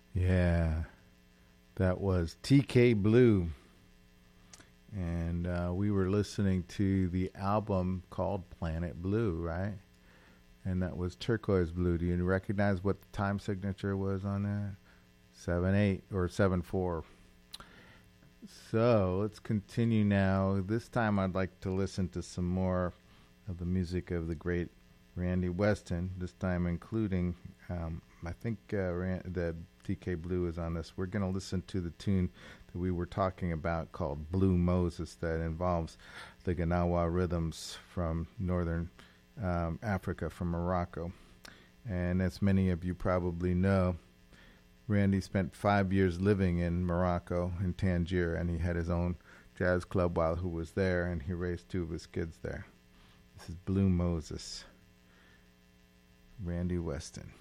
Yeah, that was TK Blue. And we were listening to the album called Planet Blue, right? And that was Turquoise Blue. Do you recognize what the time signature was on that? 7/8 or 7/4. So let's continue now. This time I'd like to listen to some more of the music of the great Randy Weston, this time including, I think the TK Blue is on this. We're going to listen to the tune that we were talking about called Blue Moses that involves the Ganawa rhythms from northern Africa, from Morocco. And as many of you probably know, Randy spent 5 years living in Morocco, in Tangier, and he had his own jazz club while he was there, and he raised two of his kids there. This is Blue Moses, Randy Weston.